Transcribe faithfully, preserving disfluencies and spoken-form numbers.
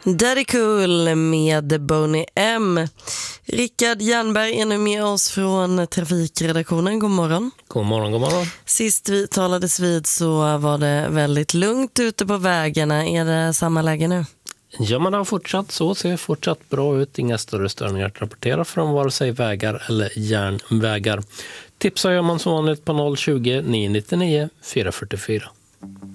Daddy Cool med Boney M. Rickard Jernberg är nu med oss från trafikredaktionen. God morgon. God morgon, god morgon. Sist vi talades vid så var det väldigt lugnt ute på vägarna. Är det samma läge nu? Ja, man har fortsatt så. Ser fortsatt bra ut. Inga större störningar att rapportera från vare sig vägar eller järnvägar. Tipsar gör man som vanligt på noll tjugo, nio nio nio, fyra fyra fyra.